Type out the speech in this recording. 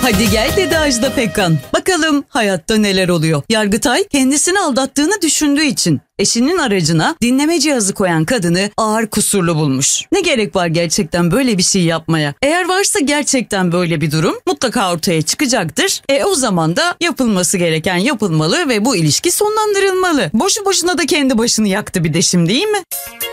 Hadi gel dedi Ajda Pekkan. Bakalım hayatta neler oluyor. Yargıtay kendisini aldattığını düşündüğü için eşinin aracına dinleme cihazı koyan kadını ağır kusurlu bulmuş. Ne gerek var gerçekten böyle bir şey yapmaya? Eğer varsa gerçekten böyle bir durum mutlaka ortaya çıkacaktır. O zaman da yapılması gereken yapılmalı ve bu ilişki sonlandırılmalı. Boşu boşuna da kendi başını yaktı bir de şimdi, değil mi?